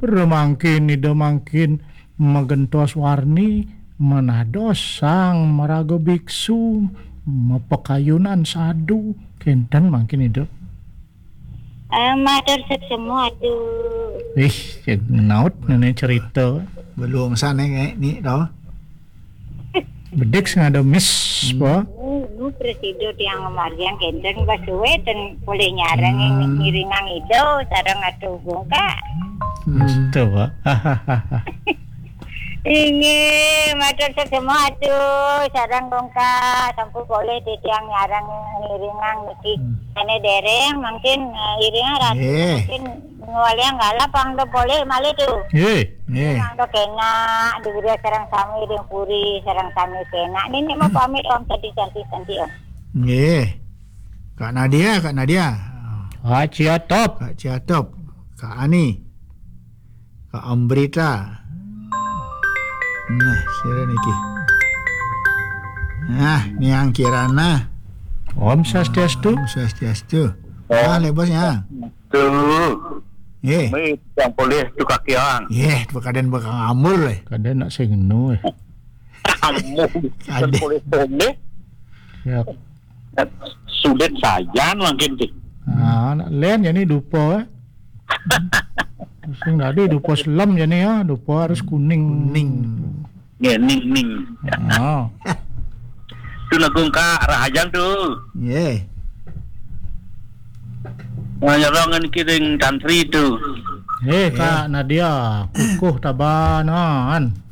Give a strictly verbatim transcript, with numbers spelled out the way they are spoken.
Remangkin ida mangkin magentos warni menados sang marago biksu mapakayunan sadu kenten mangkin ida. Ah, matur semua tuh. Ih, naut nenek cerita. Belum sana kayak ni dah. Bedek ngada miss po. Nu presiden yang kemarin kenten basuwe dan boleh nyarang hmm. ngiringang itu sarang atuh gungka. Itu Pak. Ini matur semua tuh sarang gungka sampu boleh di tiang nyarang ngiringang niki. Ane dereng mungkin iringan ratu Eh. mungkin ngwalnya ngalap ang do boleh malih tuh. Ye, Eh, Ang do kena digede sarang sami ring puri sarang sami kena. Ini mau pamit om tadi cantik-cantik om. eh. Kak Nadia, Kak Nadia. ah cia top. Kak Ciatop, Kak Ani, Kak Ambrita. Nah, siapa niki? Nah, ni ang kirana. Om Swastiastu. Swastiastu. Ah, lebasnya. Tuh, Eh, may yang boleh tu kaki ang. eh, pekaden bakal ngamul eh. Kada nak sengenu eh. Kamu Ada. boleh boleh. Ya. Sulit saja mungkin sih. Ah, nak len jadi dupo eh. Sing tadi dupo selam jadi ya, dupo harus kuning. Ning. Ya ning ning. Ah. Tu lagung ka rahajang tu. Eh, Ngayarangan kiring tantri tu. Hei Kak Nadia, kukuh tabanan.